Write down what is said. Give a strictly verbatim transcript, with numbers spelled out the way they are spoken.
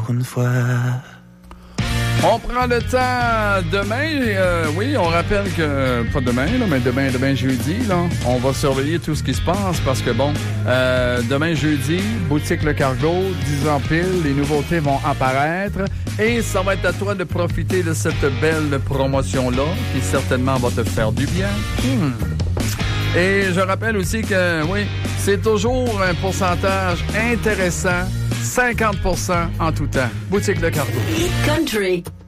une fois. On prend le temps demain, euh, oui, on rappelle que, pas demain, là, mais demain, demain jeudi, là, on va surveiller tout ce qui se passe parce que, bon, euh, demain jeudi, Boutique Le Cargo, dix ans pile, les nouveautés vont apparaître et ça va être à toi de profiter de cette belle promotion-là qui certainement va te faire du bien. Hmm. Et je rappelle aussi que, oui, c'est toujours un pourcentage intéressant, cinquante pour cent en tout temps. Boutique Le Cargo. Country.